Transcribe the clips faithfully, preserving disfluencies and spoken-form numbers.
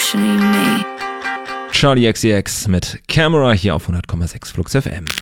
especially me. Charlie X C X mit Camera hier auf hundert Komma sechs Flux F M.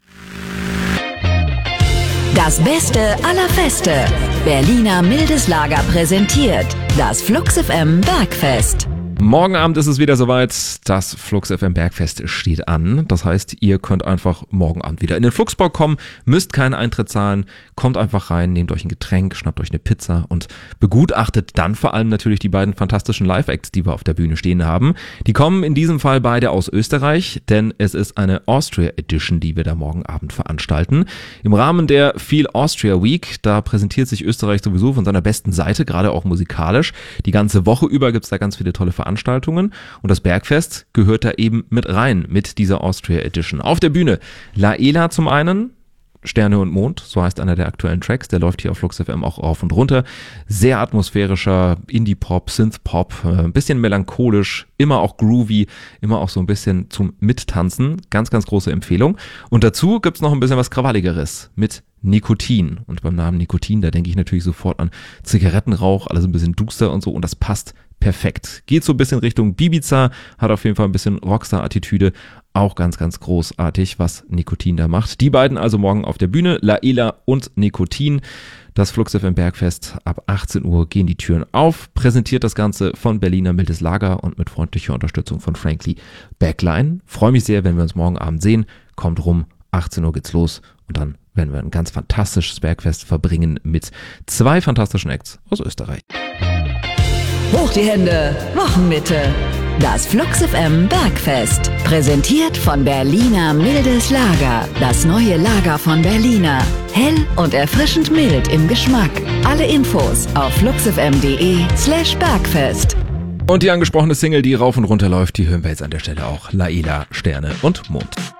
Das Beste aller Feste. Berliner Mildes Lager präsentiert das Flux F M Bergfest. Morgen Abend ist es wieder soweit, das Flux F M Bergfest steht an. Das heißt, ihr könnt einfach morgen Abend wieder in den Fluxburg kommen, müsst keinen Eintritt zahlen, kommt einfach rein, nehmt euch ein Getränk, schnappt euch eine Pizza und begutachtet dann vor allem natürlich die beiden fantastischen Live-Acts, die wir auf der Bühne stehen haben. Die kommen in diesem Fall beide aus Österreich, denn es ist eine Austria Edition, die wir da morgen Abend veranstalten. Im Rahmen der Feel Austria Week, da präsentiert sich Österreich sowieso von seiner besten Seite, gerade auch musikalisch. Die ganze Woche über gibt's da ganz viele tolle Veranstaltungen. Veranstaltungen und das Bergfest gehört da eben mit rein, mit dieser Austria Edition. Auf der Bühne Laela zum einen, Sterne und Mond, so heißt einer der aktuellen Tracks, der läuft hier auf Flux F M auch rauf und runter. Sehr atmosphärischer Indie-Pop, Synth-Pop, ein bisschen melancholisch, immer auch groovy, immer auch so ein bisschen zum Mittanzen. Ganz, ganz große Empfehlung. Und dazu gibt's noch ein bisschen was Krawalligeres mit Nikotin. Und beim Namen Nikotin, da denke ich natürlich sofort an Zigarettenrauch, alles ein bisschen duster und so, und das passt perfekt. Geht so ein bisschen Richtung Bibiza, hat auf jeden Fall ein bisschen Rockstar-Attitüde. Auch ganz, ganz großartig, was Nikotin da macht. Die beiden also morgen auf der Bühne, Laela und Nikotin. Das Flux F M Bergfest, ab achtzehn Uhr gehen die Türen auf. Präsentiert das Ganze von Berliner Mildes Lager und mit freundlicher Unterstützung von Frankly Backline. Freue mich sehr, wenn wir uns morgen Abend sehen. Kommt rum, achtzehn Uhr geht's los und dann werden wir ein ganz fantastisches Bergfest verbringen mit zwei fantastischen Acts aus Österreich. Hoch die Hände, Wochenmitte. Das Flux F M Bergfest. Präsentiert von Berliner Mildes Lager. Das neue Lager von Berliner. Hell und erfrischend mild im Geschmack. Alle Infos auf fluxfm.de slash Bergfest. Und die angesprochene Single, die rauf und runter läuft, die hören wir jetzt an der Stelle auch. Laela, Sterne und Mond.